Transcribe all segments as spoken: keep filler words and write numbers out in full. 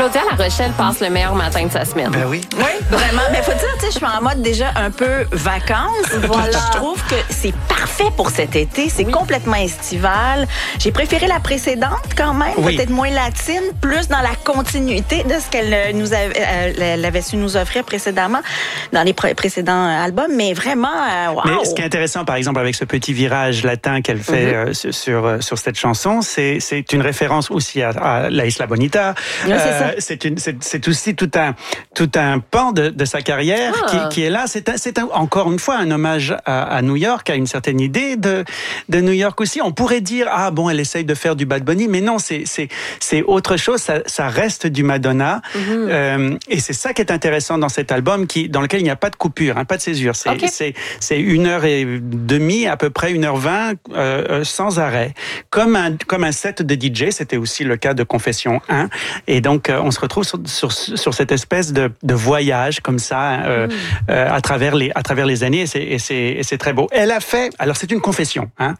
Claudia La Rochelle passe le meilleur matin de sa semaine. Ben oui. Oui, vraiment. Mais faut dire, tu sais, je suis en mode déjà un peu vacances. Voilà. Je trouve que c'est parfait pour cet été. C'est oui. complètement estival. J'ai préféré la précédente quand même, oui. peut-être moins latine, plus dans la continuité de ce qu'elle nous avait, elle avait su nous offrir précédemment dans les pré- précédents albums. Mais vraiment, euh, wow. Mais ce qui est intéressant, par exemple, avec ce petit virage latin qu'elle fait mm-hmm. euh, sur sur cette chanson, c'est c'est une référence aussi à, à La Isla Bonita. Oui, c'est ça. C'est, une, c'est, c'est aussi tout un, tout un pan de, de sa carrière ah. qui, qui est là. C'est, un, c'est un, encore une fois un hommage à, à New York, à une certaine idée de, de New York aussi. On pourrait dire, ah bon, elle essaye de faire du Bad Bunny, mais non, c'est, c'est, c'est autre chose. Ça, ça reste du Madonna. Mm-hmm. Euh, et c'est ça qui est intéressant dans cet album, qui, dans lequel il n'y a pas de coupure, hein, pas de césure. C'est, okay. c'est, c'est une heure et demie, à peu près une heure vingt, euh, sans arrêt. Comme un, comme un set de D J, c'était aussi le cas de Confession un. Et donc, euh, on se retrouve sur, sur, sur cette espèce de, de voyage comme ça euh, mmh. euh, à travers les à travers les années et c'est, et c'est, et c'est très beau. Elle a fait, alors c'est une confession, hein,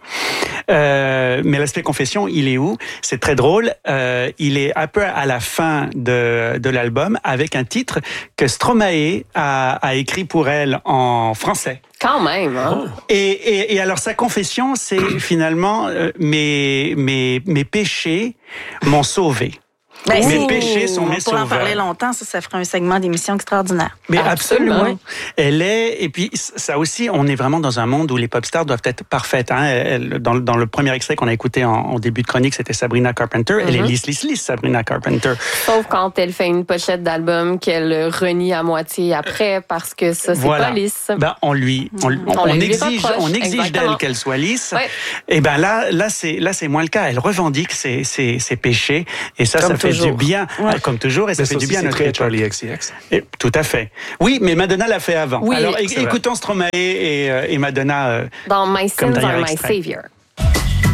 euh, mais l'aspect confession, il est où? C'est très drôle. Euh, il est un peu à la fin de de l'album avec un titre que Stromae a, a écrit pour elle en français. Quand même, hein? Et, et, et alors sa confession, c'est finalement euh, mes mes mes péchés m'ont sauvé. Ben, mes péchés sont mes sauveurs. Pour en parler longtemps, ça, ça ferait un segment d'émission extraordinaire. Mais absolument. absolument. Elle est, et puis ça aussi, on est vraiment dans un monde où les pop stars doivent être parfaites. Hein. Elle, dans, dans le premier extrait qu'on a écouté en, en début de chronique, c'était Sabrina Carpenter. Mm-hmm. Elle est lisse, lisse, lisse, Sabrina Carpenter. Sauf quand elle fait une pochette d'album qu'elle renie à moitié après, parce que ça, c'est voilà. pas lisse. Ben, on lui, on, on, on, on exige, on exige d'elle qu'elle soit lisse. Ouais. Et ben là, là, c'est, là, c'est moins le cas. Elle revendique ses, ses, ses péchés, et ça, Comme ça fait toujours. du bien. Ouais. Comme toujours, et ça mais fait du bien à notre très Charlie X C X. Et, tout à fait. Oui, mais Madonna l'a fait avant. Oui, alors, écoutons Stromae et, et Madonna. Dans My Sins Are My extrait. Savior.